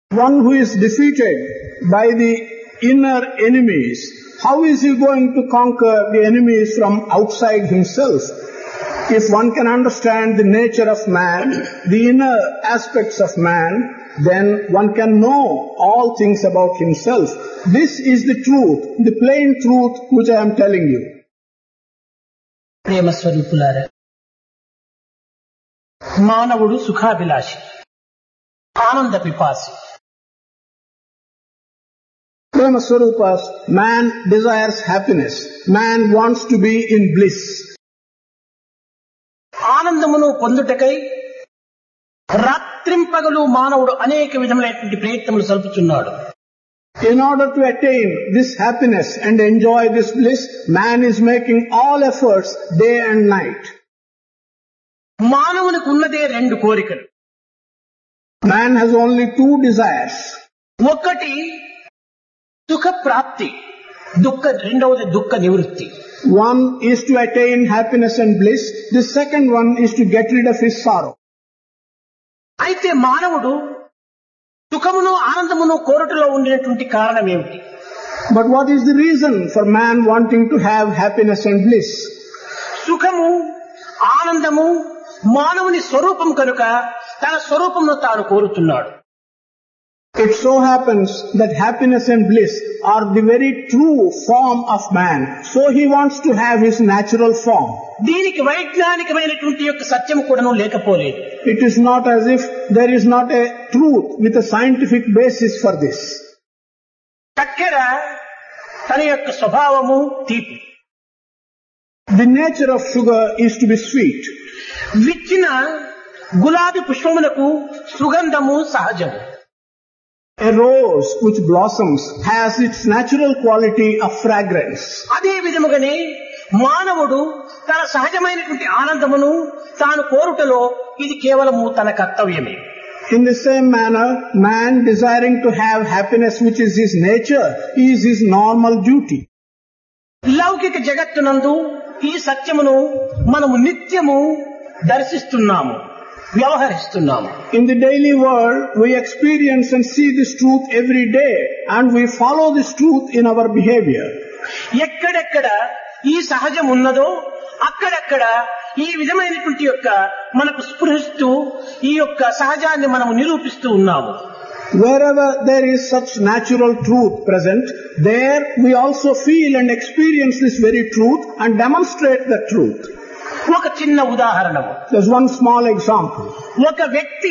One who is defeated by the inner enemies, how is he going to conquer the enemies from outside himself? If one can understand the nature of man, the inner aspects of man, then one can know all things about himself. This is the truth, the plain truth which I am telling you. ప్రేమ స్వరూపులారా, మానవుడు సుఖాభిలాషి, ఆనంద పిపాసి. Prema Swarupas, man desires happiness. Man wants to be in bliss. ఆనందమును పొందుటకై రాత్రింపగలు మానవుడు అనేక విధములైనటువంటి ప్రయత్నములు సల్పుచున్నాడు. In order to attain this happiness and enjoy this bliss, man is making all efforts day and night. మానవునికి ఉన్నదే రెండు కోరికలు. Man has only two desires. ఒకటి సుఖ ప్రాప్తి, రెండవది దుఃఖ నివృత్తి. One is to attain happiness and bliss. The second one is to get rid of his sorrow. అయితే మానవుడు సుఖమును ఆనందమును కోరుటలో ఉండినటువంటి కారణం ఏమిటి? But what is the reason for man wanting to have happiness and bliss? సుఖము ఆనందము మానవుని స్వరూపం కనుక తన స్వరూపమును తాను కోరుతున్నాడు. It so happens that happiness and bliss are the very true form of man. So he wants to have his natural form. దీనికి వైజ్ఞానికమైనటువంటి యొక్క సత్యం కూడాను లేకపోలేదు. It is not as if there is not a truth with a scientific basis for this. చక్కెర తన యొక్క స్వభావము తీపి. The nature of sugar is to be sweet. విచ్చిన గులాబీ పుష్పములకు సుగంధము సహజము. A rose which blossoms has its natural quality of fragrance. అదే విధముగానే మానవుడు తన సహజమైనటువంటి ఆనందమును తాను కోరుటలో ఇది కేవలము తన కర్తవ్యమే. In the same manner, man desiring to have happiness which is his nature is his normal duty. లౌకిక జగత్తునందు ఈ సత్యమును మనము నిత్యము దర్శిస్తున్నాము, వ్యవహరిస్తున్నాము. In the daily world, we experience and see this truth every day, and we follow this truth in our behavior. ఎక్కడెక్కడ ఈ సహజం ఉన్నదో అక్కడక్కడ ఈ విధమైనటువంటి యొక్క మనకు స్పృహిస్తూ ఈ యొక్క సహజాన్ని మనము నిరూపిస్తూ ఉన్నాము. Wherever there is such natural truth present, there we also feel and experience this very truth and demonstrate the truth. ఒక చిన్న ఉదాహరణము. There's one small example. ఒక వ్యక్తి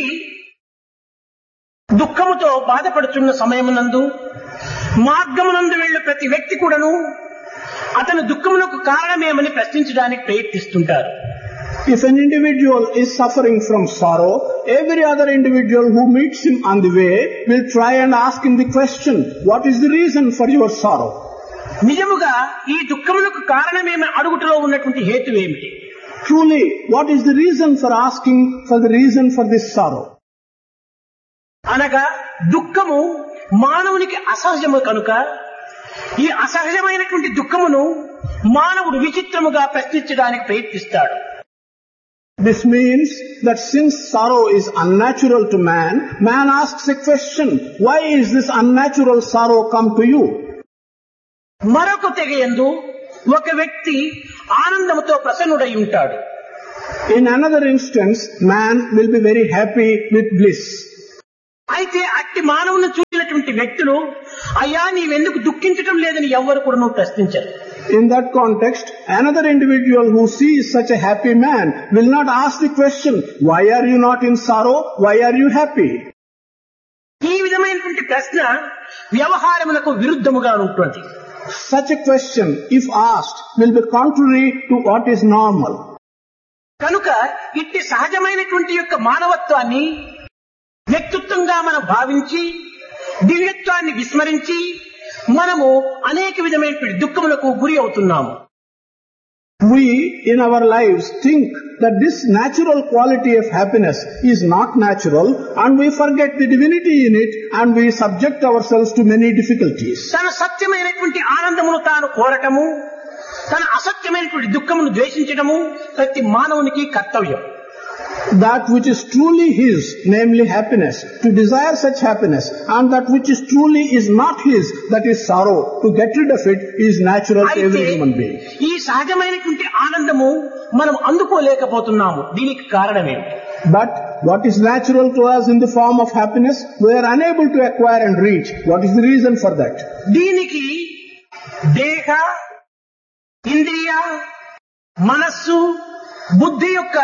దుఃఖముతో బాధపడుతున్న సమయమునందు మార్గమునందు వెళ్ళు ప్రతి వ్యక్తి కూడాను అతని దుఃఖమునకు కారణమేమని ప్రశ్నించడానికి ప్రయత్నిస్తుంటారు. If an individual is suffering from sorrow, every other individual who meets him on the way will try and ask him the question, what is the reason for your sorrow? నిజముగా ఈ దుఃఖమునకు కారణమేమని అడుగుటలో ఉన్నటువంటి హేతు ఏమిటి? Truly, what is the reason for asking for the reason for this sorrow? అనగా దుఃఖము మానవునికి అసహజము కనుక ఈ అసహజమైనటువంటి దుఃఖమును మానవుడు విచిత్రముగా ప్రశ్నించడానికి ప్రయత్నిస్తాడు. This means that since sorrow is unnatural to man, man asks a question, why is this unnatural sorrow come to you? మరొక తెగయందు ఒక వ్యక్తి ఆనందముతో ప్రసన్నుడై ఉంటాడు. In another instance, man will be very happy with bliss. అయితే అట్టి మానవుని చూసినటువంటి వ్యక్తులు అయ్యా నీవెందుకు దుఃఖించడం లేదని ఎవ్వరు కూడా ప్రశ్నించరు. In that context, another individual who sees such a happy man will not ask the question, why are you not in sorrow? Why are you happy? ఈ విధమైనటువంటి ప్రశ్న వ్యవహారములకు విరుద్ధముగా ఉంటుంది. Such a question, if asked, will be contrary to what is normal. కనుక ఇట్టి సహజమైనటువంటి యొక్క మానవత్వాన్ని వ్యక్తిత్వంగా మనం భావించి దివ్యత్వాన్ని విస్మరించి మనము అనేక విధమైనటువంటి దుఃఖములకు గురి అవుతున్నాము. We in our lives think that this natural quality of happiness is not natural, and we forget the divinity in it, and we subject ourselves to many difficulties. తన సత్యమైనటువంటి ఆనందమును తాను కోరటము, తన అసత్యమైనటువంటి దుఃఖమును ద్వేషించడము ప్రతి మానవునికి కర్తవ్యం. that which is truly his, namely happiness, to desire such happiness, and that which is truly is not his, that is sorrow, to get rid of it is natural to every human being. ఈ సహజమైనటువంటి ఆనందము మనం అందుకోలేకపోతున్నాము. దీనికి కారణమేంటి? But what is natural to us in the form of happiness, we are unable to acquire and reach. What is the reason for that? దీనికి దేహ, ఇంద్రియ, మనస్సు, బుద్ధి యొక్క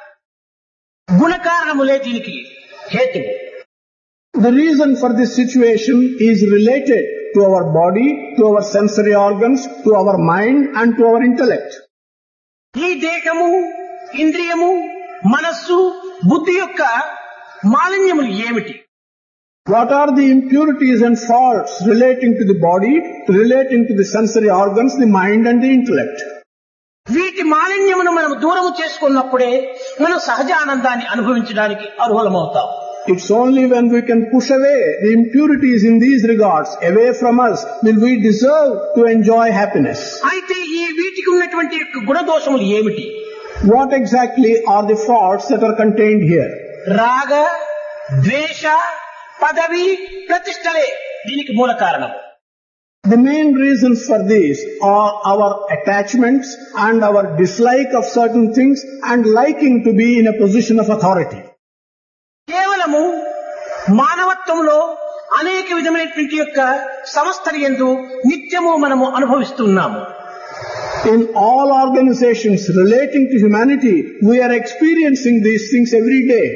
గుణకారణములే దీనికి హేతువు. The reason for this situation is related to our body, to our sensory organs, to our mind and to our intellect. ఈ దేహము, ఇంద్రియము, మనస్సు, బుద్ధి యొక్క మాలిన్యములు ఏమిటి? What are the impurities and faults relating to the body, relating to the sensory organs, the mind and the intellect? వీటి మాలిన్యమును మనం దూరము చేసుకున్నప్పుడే మనం సహజ ఆనందాన్ని అనుభవించడానికి అర్హులమవుతాం. It's only when we can push away the impurities in these regards away from us will we deserve to enjoy happiness. అయితే ఈ వీటికి ఉన్నటువంటి గుణదోషములు ఏమిటి? What exactly are the faults that are contained here? రాగ, ద్వేష, పదవి, ప్రతిష్టలే దీనికి మూల కారణం. The main reasons for this are our attachments and our dislike of certain things and liking to be in a position of authority. కేవలము మానవత్వంలో అనేక విధమైనటువంటి యొక్క సంస్థల యందు నిత్యము మనము అనుభవిస్తున్నాము. In all organizations relating to humanity, we are experiencing these things every day.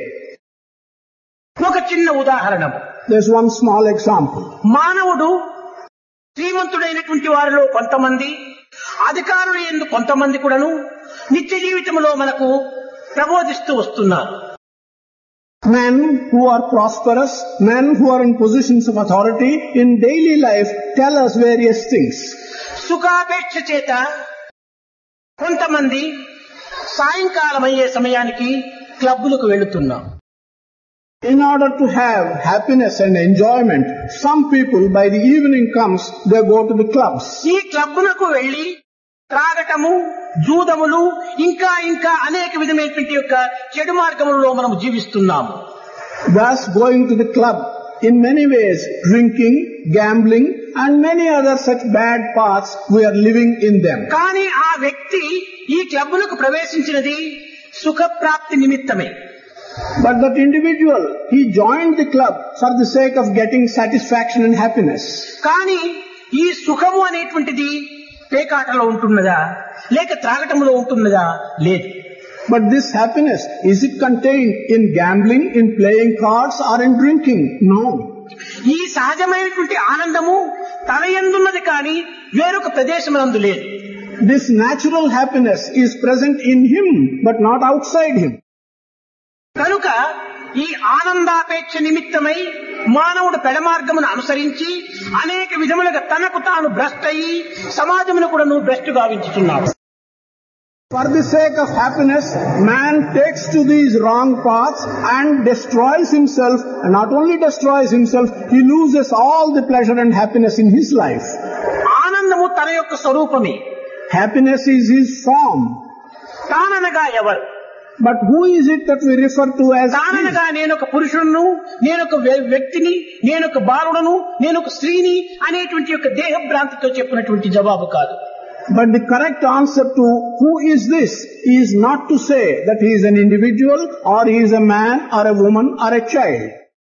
ఒక చిన్న ఉదాహరణ. There's one small example. మానవుడు శ్రీమంతుడైనటువంటి వారిలో కొంతమంది, అధికారులు యందు కొంతమంది కూడాను నిత్య జీవితంలో మనకు ప్రబోధిస్తూ వస్తున్నారు. Men who are prosperous, men who are in positions of authority in daily life tell us various things. సుఖాపేక్ష చేత కొంతమంది సాయంకాలం అయ్యే సమయానికి క్లబ్బులకు వెళుతున్నాం. In order to have happiness and enjoyment, some people by the evening comes, they go to the clubs. ఈ క్లబ్బులకు వెళ్లి త్రాగటము, జూదములు, ఇంకా ఇంకా అనేక విధమైనటువంటి యొక్క చెడు మార్గములలో మనం జీవిస్తున్నాము. Thus going to the club, in many ways drinking, gambling and many other such bad paths, we are living in them. కానీ ఆ వ్యక్తి ఈ క్లబ్బులకు ప్రవేశించినది సుఖప్రాప్తి నిమిత్తమే. But that individual, he joined the club for the sake of getting satisfaction and happiness. కానీ ఈ సుఖము అనేటువంటిది పేకాటలో ఉంటున్నదా, లేక త్రాగటంలో ఉంటున్నదా? లేదు. But this happiness, is it contained in gambling, in playing cards or in drinking? No. ఈ సహజమైనటువంటి ఆనందము తన యందున్నది కానీ వేరొక ప్రదేశమునందు లేదు. This natural happiness is present in him but not outside him. కనుక ఈ ఆనందాపేక్ష నిమిత్తమై మానవుడు పెడమార్గమును అనుసరించి అనేక విధములుగా తనకు తాను భ్రష్టయి సమాజమును కూడా భ్రష్టు గావించుతున్నాడు. For the sake of happiness, man takes to these wrong paths and destroys himself, and not only destroys himself, he loses all the pleasure and happiness in his life. ఆనందము తన యొక్క స్వరూపమే. Happiness is his form. తాననగా ఎవరు? But who is it that we refer to as తాననగా నేనొక పురుషుడును, నేనొక వ్యక్తిని, నేనొక బాలుడను, నేనొక స్త్రీని అనేటువంటి యొక్క దేహభ్రాంతితో చెప్పినటువంటి జవాబు కాదు. But the correct answer to who is this is not to say that he is an individual or he is a man or a woman or a child.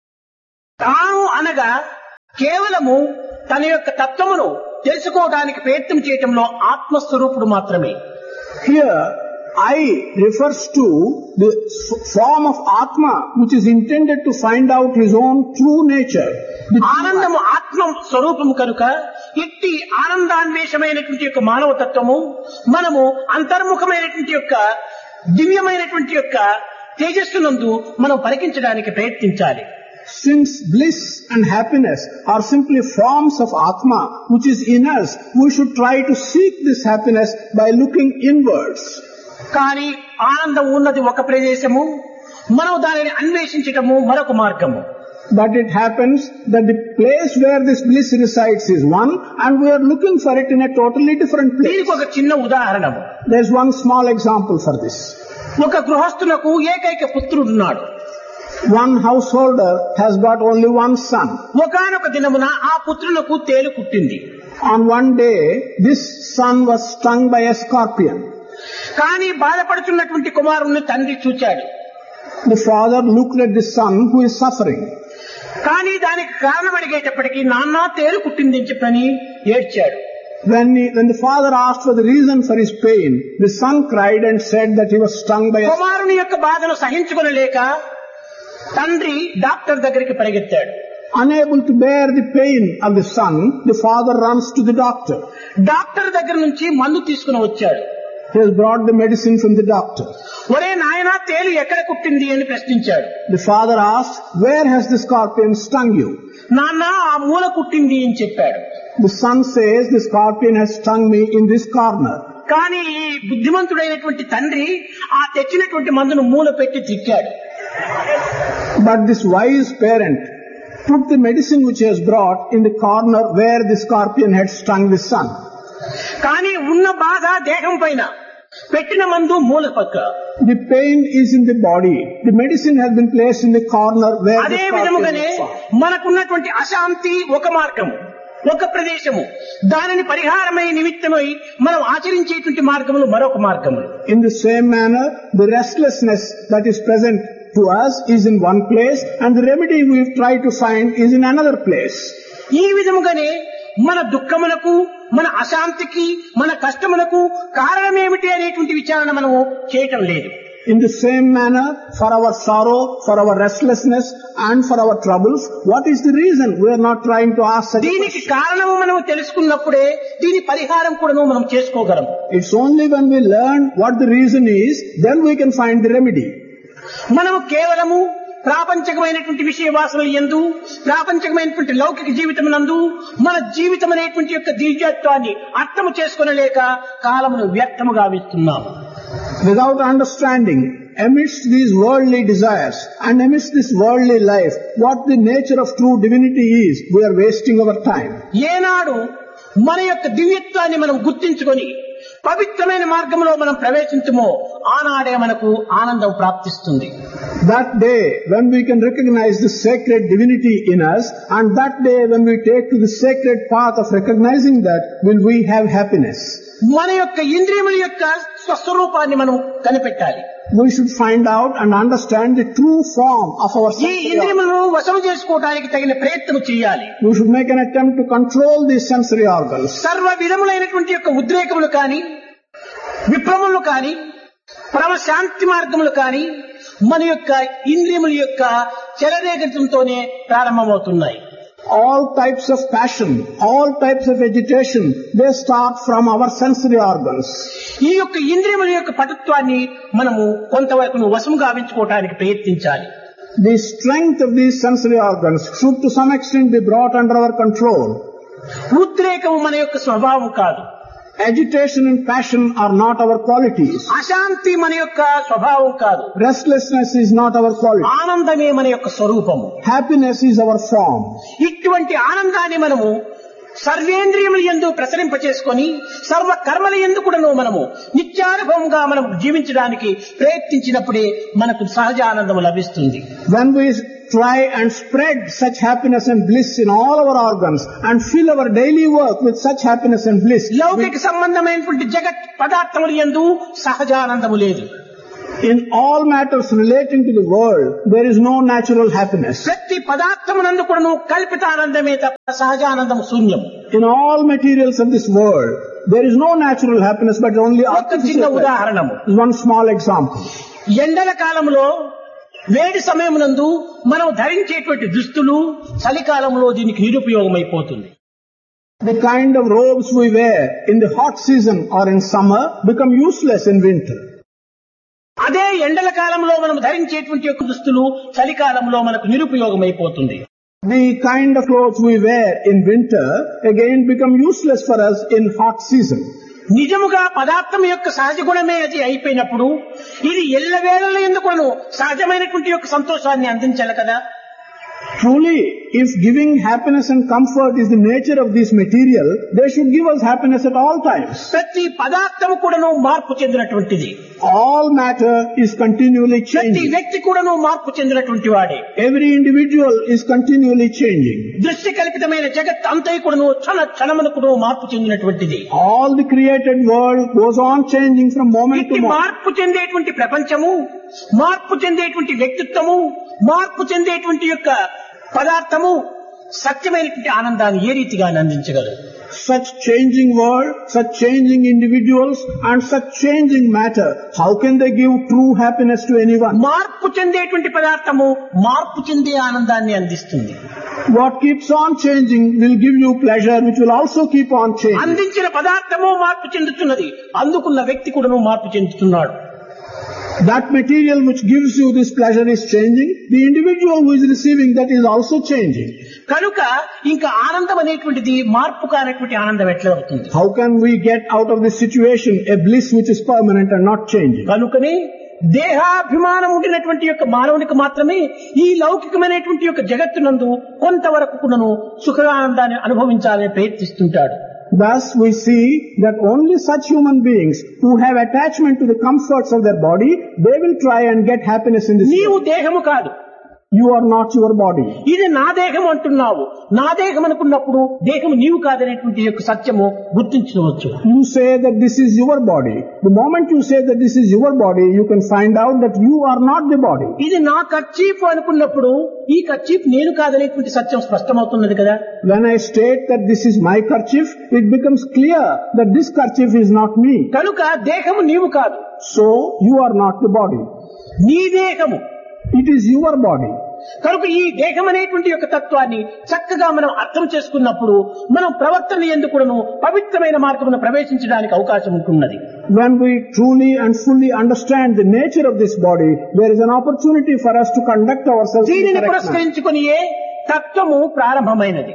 తాను అనగా కేవలము తన యొక్క తత్వమును తెలుసుకోవడానికి ప్రయత్నం చేయటంలో ఆత్మస్వరూపుడు మాత్రమే. Here I refers to the form of Atma which is intended to find out his own true nature. ఆనందము ఆత్మ స్వరూపము కనుక ఇట్టి ఆనందాన్వేషమైనటువంటి యొక్క మానవ తత్వము మనము అంతర్ముఖమైనటువంటి యొక్క దివ్యమైనటువంటి యొక్క తేజస్సునందు మనం పరికించడానికి ప్రయత్నించాలి. Since bliss and happiness are simply forms of Atma which is in us, we should try to seek this happiness by looking inwards. కానీ ఆనందం ఉన్నది ఒక ప్రదేశము, మనం దానిని అన్వేషించటము మరొక మార్గము. But it happens that the place where this bliss resides is one and we are looking for it in a totally different place. దీనికి ఒక చిన్న ఉదాహరణ. There's one small example for this. ఒక గృహస్థులకు ఏకైక పుత్రుడున్నాడు. One householder has got only one son. ఒకానొక దినమున ఆ పుత్రునకు తేలు కుట్టింది. On one day, this son was stung by a scorpion. కానీ బాధపడుతున్నటువంటి కుమారుణ్ణి తండ్రి చూచాడు. The father looked at the son who is suffering. కానీ దానికి కారణం అడిగేటప్పటికీ నాన్న తేలు కుట్టింది అని చెప్పని ఏడ్చాడు. When the father asked for the reason for his pain, the son cried and said that he was stung by a కుమారుని యొక్క బాధను సహించుకొనలేక తండ్రి డాక్టర్ దగ్గరికి పరిగెత్తాడు. Unable to bear the pain of the son, the father runs to the doctor. Doctor దగ్గర నుంచి మందు తీసుకుని వచ్చాడు. He has brought the medicine from the doctor. ఒరే నాయనా తేలు ఎక్కడ కుట్టింది అని ప్రశ్నించాడు. The father asked, "Where has the scorpion stung you?" నాన్న ఆ మూల కుట్టింది అని చెప్పాడు. The son says, "The scorpion has stung me in this corner." కానీ ఈ బుద్ధిమంతుడైనటువంటి తండ్రి ఆ తెచ్చినటువంటి మందును మూల పెట్టి తిట్టాడు. But this wise parent put the medicine which he has brought in the corner where the scorpion had stung the son. కానీ ఉన్న బాధ దేహం పైన, పెట్టిన మందు మూల పక్క. The pain is in the body. The medicine has been placed in the corner where the అదే scorpion విధముగానే was found. మనకున్నటువంటి అశాంతి ఒక మార్గము, ఒక ప్రదేశము, దానిని పరిహారమై నిమిత్తమై మనం ఆచరించేటువంటి మార్గములు మరొక మార్గములు. In the same manner, the restlessness that is present to us is in one place and the remedy we try to find is in another place. ఈ విధముగానే మన దుఃఖములకు, మన అశాంతికి, మన కష్టములకు కారణమేమిటి అనేటువంటి విచారణ మనము చేయటం లేదు. In the same manner, for our sorrow, for our restlessness and for our troubles, what is the reason? We are not trying to ask such దీనికి questions. కారణము మనం తెలుసుకున్నప్పుడే దీని పరిహారం కూడా మనం చేసుకోగలం. It's only when we learn what the reason is, then we can find the remedy. మనము కేవలము ప్రాపంచకమైనటువంటి విషయ వాసనలు యందు, ప్రాపంచకమైనటువంటి లౌకిక జీవితం నందు మన జీవితం అనేటువంటి యొక్క దివ్యత్వాన్ని అర్థము చేసుకొనలేక కాలమును వ్యర్థముగా వేస్తున్నాము. Without understanding, amidst these worldly desires and amidst this worldly life, what the nature of true divinity is, we are wasting our time. ఏనాడు మన యొక్క దివ్యత్వాన్ని మనం గుర్తించుకొని పవిత్రమైన మార్గంలో మనం ప్రవేశించమో ఆనాడే మనకు ఆనందం ప్రాప్తిస్తుంది. That day when we can recognize the sacred divinity in us, and that day when we take to the sacred path of recognizing that, will we have happiness. మన యొక్క ఇంద్రియముల యొక్క స్వస్వరూపాన్ని మనం కనిపెట్టాలి. We should find out and understand the true form of our ఈ sensory organs. ఇంద్రియములను వశము చేసుకోవడానికి తగిన ప్రయత్నం చేయాలి. We should make an attempt to control these sensory organs. సర్వ విధములైనటువంటి యొక్క ఉద్రేకములు కానీ, విప్లవములు కానీ, పరమ శాంతి మార్గములు కానీ మన యొక్క ఇంద్రియముల యొక్క చలరేగతంతోనే ప్రారంభమవుతున్నాయి. All types of passion, all types of agitation, they start from our sensory organs. ఈ యొక్క ఇంద్రియముల యొక్క పటుత్వాన్ని మనము కొంతవరకు వశము గావించుకోవడానికి ప్రయత్నించాలి. The strength of these sensory organs should to some extent be brought under our control. ఉద్రేకము మన యొక్క స్వభావం కాదు. Agitation and passion are not our qualities. అశాంతి మన యొక్క స్వభావం కాదు. Restlessness is not our quality. ఆనందమే మన యొక్క స్వరూపము. Happiness is our form. ఇటువంటి ఆనందాన్ని మనము సర్వేంద్రియముల యందు ప్రసరింప చేసుకొని సర్వ కర్మల యందు కూడాను మనము నిత్యానుభవంగా మనం జీవించడానికి ప్రయత్నించినప్పుడే మనకు సహజ ఆనందం లభిస్తుంది. When we try and spread such happiness and bliss in all our organs and fill our daily work with such happiness and bliss, లౌకిక సంబంధమైనటువంటి జగత్ పదార్థముల యందు సహజానందము లేదు. in all matters relating to the world, there is no natural happiness. ప్రతి పదార్థమునందు కూడాను కల్పిత ఆనందమే తప్ప సహజానందము శూన్యం. In all materials of this world, there is no natural happiness but only ఒక చిన్న artificial happiness. ఉదాహరణము, One small example. ఎండల కాలంలో వేడి సమయమునందు మనం ధరించేటువంటి దుస్తులు చలికాలంలో దీనికి నిరుపయోగమైపోతుంది. The kind of robes we wear in the hot season or in summer become useless in winter. అదే ఎండల కాలంలో మనం ధరించేటువంటి యొక్క దుస్తులు చలికాలంలో మనకు నిరుపయోగమైపోతుంది. The kind of clothes we wear in winter again become useless for us in hot season. నిజముగా పదార్థం యొక్క సహజ గుణమే అది అయిపోయినప్పుడు ఇది ఎల్లవేళల ఎందుకు సహజమైనటువంటి యొక్క సంతోషాన్ని అందించాలి కదా. Truly, if giving happiness and comfort is the nature of this material, they should give us happiness at all times. ప్రతి పదార్థము కూడాను మార్పు చెందినటువంటిది. All matter is continually ప్రతి changing. వ్యక్తి కూడాను మార్పు చెందినటువంటి వాడే. Every individual is continually changing. దృష్టి కల్పితమైన జగత్ అంతయు కూడాను క్షణమునకు మార్పు చెందినటువంటిది. All the created world goes on changing from moment to ఇట్టి moment. మార్పు చెందేటువంటి ప్రపంచము, మార్పు చెందేటువంటి వ్యక్తిత్వము, మార్పు చెందేటువంటి యొక్క పదార్థము సత్యమైనటువంటి ఆనందాన్ని ఏ రీతిగా అందించగలరు? Such changing world, such changing individuals and such changing matter, how can they give true happiness to anyone? మార్పు చెందేటువంటి పదార్థము మార్పు చెందే ఆనందాన్ని అందిస్తుంది. What keeps on changing will give you pleasure, which will also keep on changing. అందించిన పదార్థము మార్పు చెందుతున్నది, అందుకున్న వ్యక్తి కూడాను మార్పు చెందుతున్నాడు. That material which gives you this pleasure is changing. The individual who is receiving that is also changing. కనుక ఇంకా ఆనందం అనేటువంటిది మార్పు కానటువంటి ఆనందం ఎట్లా అవుతుంది? How can we get out of this situation a bliss which is permanent and not changing? కనుకనే దేహాభిమానం ఉండినటువంటి యొక్క మానవునికి మాత్రమే ఈ లౌకికమైనటువంటి యొక్క జగత్తునందు కొంతవరకు కూడాను సుఖానందాన్ని అనుభవించాలని ప్రయత్నిస్తుంటాడు. Thus we see that only such human beings who have attachment to the comforts of their body, they will try and get happiness in this నీవు world. దేహము కాదు, You are not your body. ఇది నా దేహం అంటున్నావు. నా దేహం అనుకున్నప్పుడు దేహం నీవు కాదనేటువంటి యొక్క సత్యము గుర్తించవచ్చు. You say that this is your body. The moment you say that this is your body, you can find out that you are not the body. ఇది నా కర్చీఫ్ అనుకున్నప్పుడు ఈ కర్చీఫ్ నేను కాదనేటువంటి సత్యం స్పష్టమవుతున్నది కదా. When I state that this is my kerchief, it becomes clear that this kerchief is not me. కనుక దేహము నీవు కాదు, So you are not the body. నీ దేహము. It is your body. కనుక ఈ దేహం అనేటువంటి యొక్క తత్వాన్ని చక్కగా మనం అర్థం చేసుకున్నప్పుడు మనం ప్రవర్తన యందు కూడాను పవిత్రమైన మార్గమును ప్రవేశించడానికి అవకాశం ఉంటున్నది. When we truly and fully understand the nature of this body, there is an opportunity for us to conduct ourselves in the దీనిని correct manner. పురస్కరించుకునియే తత్వము ప్రారంభమైనది.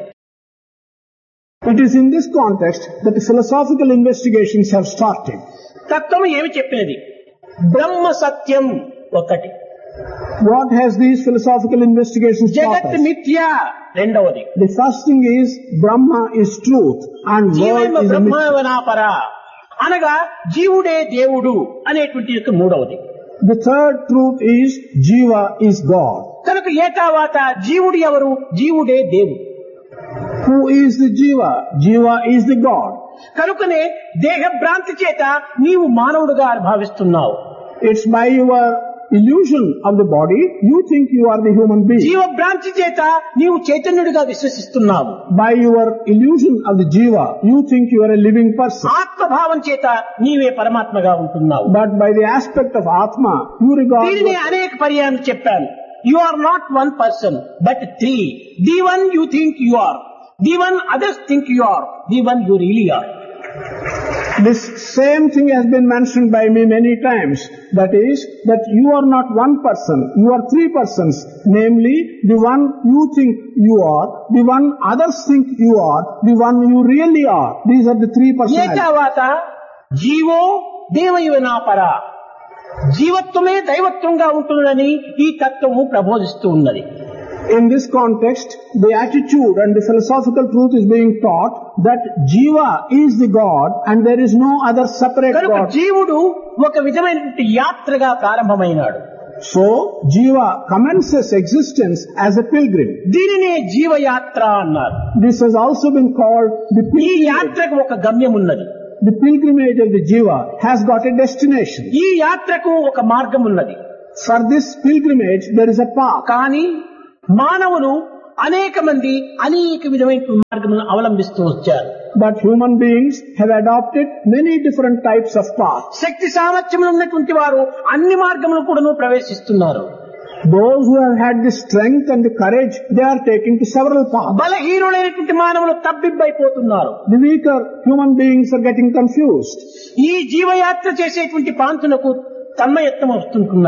It is in this context that the philosophical investigations have started. తత్వము ఏమి చెప్పినది? బ్రహ్మ సత్యం ఒకటి, What has these philosophical investigations taught జగత్ us? మిథ్య రెండవది, The first thing is Brahma is truth and జీవైవ world is a myth. బ్రహ్మవనాపర అనగా జీవుడే దేవుడు అనేటువంటి యొక్క మూడవది. The third truth is Jiva is God. కనుక ఏతావాత జీవుడు ఎవరు? జీవుడే దేవుడు. Who is the Jiva? Jiva is the God. కనుకనే దేహ భ్రాంతి చేత నీవు మానవుడుగా భావిస్తున్నావు. It's by your illusion of the body, you think you are the human being. జీవ భ్రాంతి చేత నీవు చైతన్యుడిగా విశ్వసిస్తున్నావు. By your illusion of the Jiva, you think you are a living person. ఆత్మభావం చేత నీవే పరమాత్మగా ఉంటున్నావు. But by the aspect of Atma, you regard దీనిని yourself. అనేక పర్యాయం చెప్పాను. You are not one person but three. The one you think you are, the one others think you are, the one you really are. This same thing has been mentioned by me many times. That is, that you are not one person, you are three persons. Namely, the one you think you are, the one others think you are, the one you really are. These are the three personalities. ఏతావాత GO దేవయువనాపర, జీవత్వమే దైవత్వంగా ఉంటుందని ఈ తత్వము ప్రబోధిస్తూ ఉన్నది. In this context, the attitude and the philosophical truth is being taught that Jiva is the God and there is no other separate కనుక God. జీవుడు ఒక విధమైనటువంటి యాత్రగా ప్రారంభమైనాడు. So, Jiva commences existence as a pilgrim. దీనినే జీవయాత్ర అన్నారు. This has also been called the ఈ pilgrimage. యాత్రకు ఒక గమ్యం ఉన్నది. The pilgrimage of the Jiva has got a destination. ఈ యాత్రకు ఒక మార్గం ఉన్నది. For this pilgrimage, there is a path. కానీ మానవులు అనేక మంది అనేక విధమైన మార్గములను అవలంబిస్తూ వచ్చారు. But human beings have adopted many different types of paths. శక్తి సామర్థ్యములు ఉన్నటువంటి వారు అన్ని మార్గములను కూడాను ప్రవేశిస్తున్నారు. Those who have had the strength and the courage, they are taking to several paths. బలహీనులైనటువంటి మానవులు తబ్బిబ్బైపోతున్నారు. The weaker human beings are getting confused. ఈ జీవయాత్ర చేసేటువంటి పాంతునకు తన్మయత్వం వస్తుంటున్నది.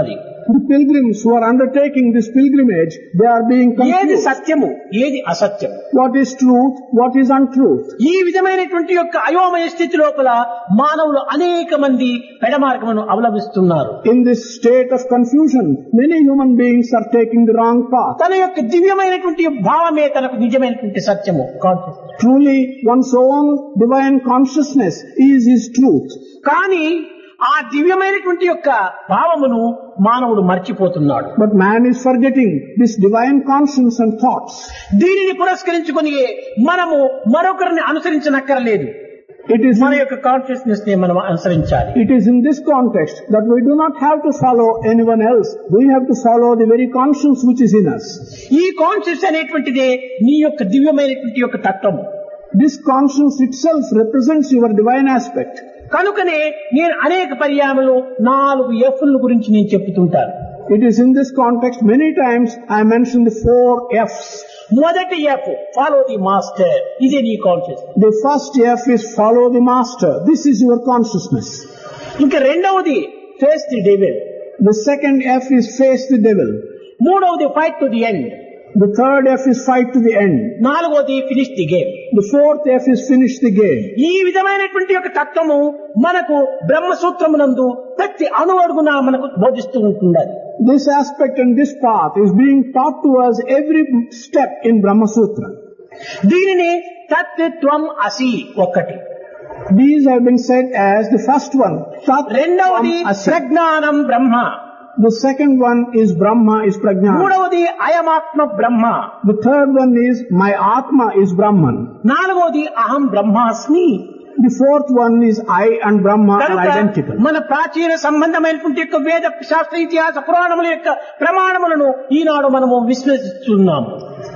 The pilgrims who are undertaking this pilgrimage, they are being ఏది confused. సత్యము ఏది అసత్యం, What is truth? What is untruth? ఈ విధమైనటువంటి యొక్క అయోమయ స్థితి లోపల మానవులు అనేక మంది పెడమార్గమును అవలంబిస్తున్నారు. In this state of confusion, many human beings are taking the wrong path. తన యొక్క దివ్యమైనటువంటి భావమే తనకు నిజమైనటువంటి సత్యము. Truly, one's own divine consciousness is his truth. కానీ ఆ దివ్యమైనటువంటి యొక్క భావమును మానవుడు మర్చిపోతున్నాడు. But man is forgetting this divine conscience and thoughts. దీనిని పురస్కరించుకొని మనము మరొకరిని అనుసరించనక్కర్లేదు. It is మన యొక్క కాన్షియస్నెస్ ని మనం అనుసరించాలి. It is in this context that we do not have to follow anyone else. We have to follow the very conscience which is in us. ఈ కాన్షియస్ అనేటువంటిదే నీ యొక్క దివ్యమైనటువంటి యొక్క తత్వము. This conscience itself represents your divine aspect. కనుకనే నేను అనేక పర్యాయములు 4 F'ల గురించి నేను చెప్తుంటాను. It is in this context many times I mention the 4 F's. మొదటి F ఫాలో ది మాస్టర్, ఇదే నీ conscious. The first F is follow the master. This is your consciousness. ఇంకా రెండవది face the devil. The second F is face the devil. మూడవది fight to the end. The third F is fight to the end. నాలుగవది finish the game. The fourth F is finish the game. ఈ విధమైనటువంటి యొక్క తత్వము మనకు బ్రహ్మసూత్రమునందు ప్రతి అణువడుగున మనకు బోధిస్తూ ఉంటుండాలి. This aspect and this path is being taught to us every step in Brahma Sutra. దీనిని తత్ త్వం అసి ఒకటి. These have been said as the first one. Tat రెండవది Tvam Asi. ప్రజ్ఞానం బ్రహ్మ. The second one is Brahma, is Prajnana. మూడవది అయమాత్మ బ్రహ్మ. The third one is my Atma is Brahman. నాలుగవది అహం బ్రహ్మాస్మి. The fourth one is I and Brahma are కనుక identical. మన ప్రాచీన సంబంధమైనటువంటి యొక్క వేద శాస్త్ర ఇతిహాస పురాణముల యొక్క ప్రమాణములను ఈనాడు మనము విశ్లేషిస్తున్నాము.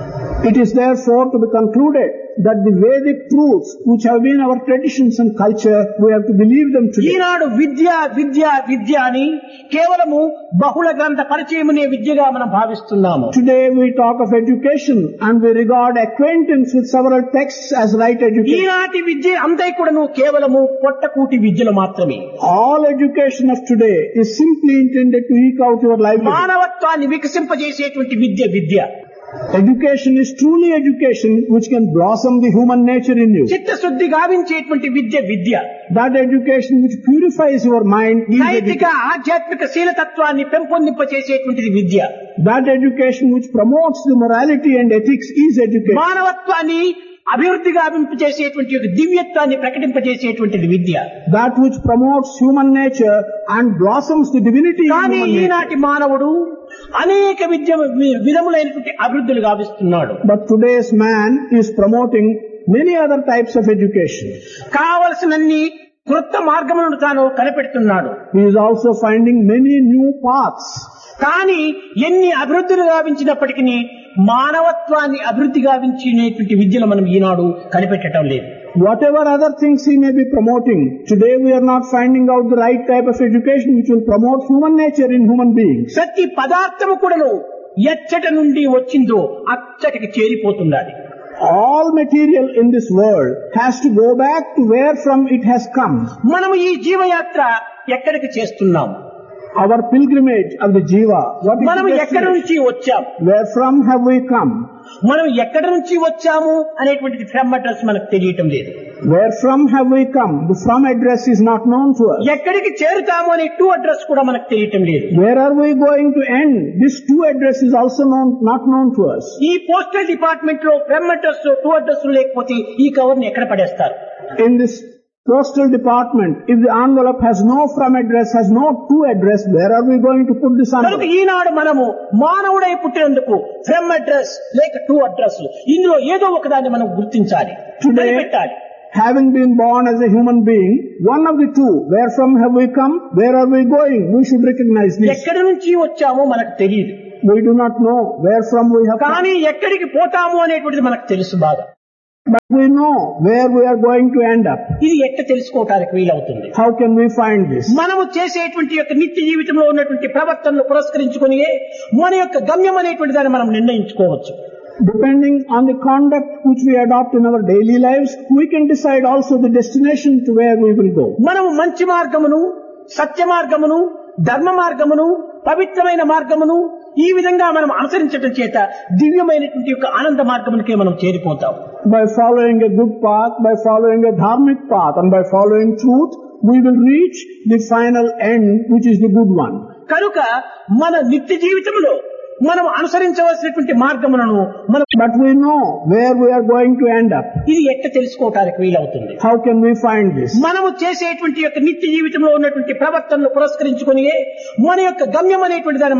It is therefore to be concluded that the Vedic truths which have been our traditions and culture, we have to believe them today. ఈనాడు విద్య విద్య విద్య అని కేవలము బహుళ గ్రంథ పరిచయమునే విద్యగా మనం భావిస్తున్నాము. Today we talk of education and we regard acquaintance with several texts as right education. ఈనాటి విద్య అంతా కూడాను కేవలము పొట్టకూటి విద్యలు మాత్రమే. All education of today is simply intended to eke out your livelihood. మానవత్వాన్ని వికసింపజేసేటువంటి విద్య. Education is truly education which can blossom the human nature in you. చిత్తశుద్ధి గావించేటువంటి విద్య. That education which purifies your mind is నైతిక education. ఆధ్యాత్మిక శీలతత్వాన్ని పెంపొందింపచేసేటువంటిది విద్య. That education which promotes the morality and ethics is education. మానవత్వాన్ని అభివృద్ధి గావింపచేసేటువంటి ఒక దివ్యత్వాన్ని ప్రకటింపచేసేటువంటిది విద్య. That which promotes human nature and blossoms the divinity in కానీ human nature. ఈనాటి మానవుడు అనేక విధములైనటువంటి అభివృద్ధులు గావిస్తున్నాడు. But today's man is promoting many other types of education. కావలసినన్ని కృత మార్గములను తాను కనిపెడుతున్నాడు. He is also finding many new paths. కానీ ఎన్ని అభివృద్ధులు గావించినప్పటికీ మానవత్వాన్ని అభివృద్ధి గావించినటువంటి విద్యలు మనం ఈనాడు కనిపెట్టడం లేదు. Whatever other things he may be promoting, today we are not finding out the right type of education which will promote human nature in human beings. ప్రతి పదార్థము కూడాను ఎచ్చట నుండి వచ్చిందో అచ్చటికి చేరిపోతున్నది. All material in this world has to go back to where from it has come. మనము ఈ జీవయాత్ర ఎక్కడికి చేస్తున్నాము? Our pilgrimage of the Jiva. What is మనం the ఎక్కడి destination? నుంచి వచ్చాము? Where from have we come? మనం ఎక్కడి నుంచి వచ్చాము అనేటువంటిది ఫ్రమ్ అడ్రస్ మనకు తెలియటం లేదు. Where from have we come? The from address is not known to us. ఎక్కడికి చేరుతాము అనే టు అడ్రస్ కూడా మనకు తెలియటం లేదు. Where are we going to end? This to address is also not known to us. ఈ పోస్టల్ డిపార్ట్మెంట్ లో from address to address లేకపోతే ఈ కవర్ ని ఎక్కడ పడేస్తారు? In this postal department, if the envelope has no from address, has no to address, where are we going to put this కనుక envelope? ఈనాడు మనము మానవుడై పుట్టినందుకు ఫ్రమ్ అడ్రస్ లేక టు అడ్రస్ ఇందులో ఏదో ఒకదాన్ని మనం గుర్తించాలి, పెట్టాలి. Having been born as a human being, one of the two, where from have we come, where are we going, we should recognize this. ఎక్కడి నుంచి వచ్చామో మనకు తెలియదు. We do not know where from we have come, కానీ ఎక్కడికి పోతాము అనేటువంటిది మనకు తెలుసు బాగా. but we know where we are going to end up. ఇది ఎట్లా తెలుసుకోవటానికి వీలవుతుంది? How can we find this? మనము చేసేటువంటి యొక్క నిత్య జీవితంలో ఉన్నటువంటి ప్రవర్తనను పురస్కరించుకొని మన యొక్క గమ్యం అనేటువంటి దాన్ని మనం నిర్ణయించుకోవచ్చు. Depending on the conduct which we adopt in our daily lives, we can decide also the destination to where we will go. మనము మంచి మార్గమును, సత్య మార్గమును, ధర్మ మార్గమును, పవిత్రమైన మార్గమును ఈ విధంగా మనం అనుసరించడం చేత దివ్యమైనటువంటి యొక్క ఆనంద మార్గమునికే మనం చేరిపోతాం. By following a good path, by following a dharmic path, and by following truth, we will reach the final end, which is the good one. కనుక మన నిత్య జీవితంలో మనం అనుసరించవలసినటువంటి మార్గములను మనం But we know where we are going to end up. ఇది ఎట్ట తెలుసుకోవటానికి వీలవుతుంది? How can we find this? మనము చేసేటువంటి యొక్క నిత్య జీవితంలో ఉన్నటువంటి ప్రవర్తనను పురస్కరించుకొని మన యొక్క గమ్యం అనేటువంటి దాన్ని